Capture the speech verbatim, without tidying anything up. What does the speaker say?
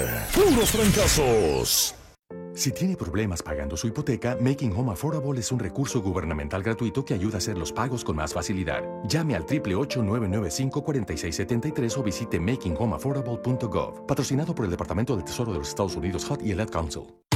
¡puros fracasos! Si tiene problemas pagando su hipoteca, Making Home Affordable es un recurso gubernamental gratuito que ayuda a hacer los pagos con más facilidad. Llame al ocho ocho ocho, nueve nueve cinco, cuatro seis siete tres o visite making home affordable punto gov. Patrocinado por el Departamento del Tesoro de los Estados Unidos, H U D y el Ad Council.